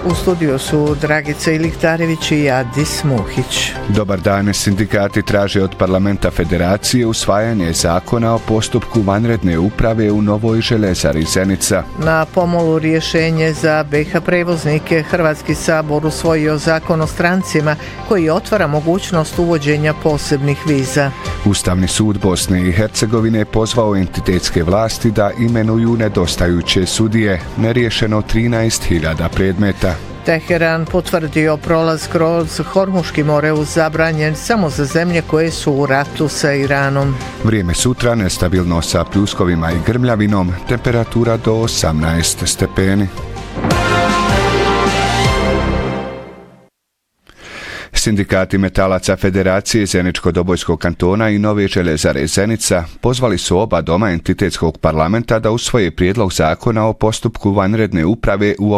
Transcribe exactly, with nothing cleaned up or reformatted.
U studiju su Dragica Iliktarević i Adis Muhić. Dobar dan, sindikati traže od parlamenta federacije usvajanje zakona o postupku vanredne uprave u novoj željezari Zenica. Na pomolu rješenje za B iH prevoznike Hrvatski sabor usvojio zakon o strancima koji otvara mogućnost uvođenja posebnih viza. Ustavni sud Bosne i Hercegovine pozvao entitetske vlasti da imenuju nedostajuće sudije, neriješeno trinaest hiljada predmeta. Teheran potvrdio prolaz kroz Hormuški Moreus zabranjen samo za zemlje koje su u ratu sa Iranom. Vrijeme sutra nestabilno sa pljuskovima i grmljavinom, temperatura do osamnaest stepeni. Sindikati metalaca Federacije Zeničko-Dobojskog kantona i Nove željezare Zenica pozvali su oba doma entitetskog parlamenta da usvoje prijedlog zakona o postupku vanredne uprave u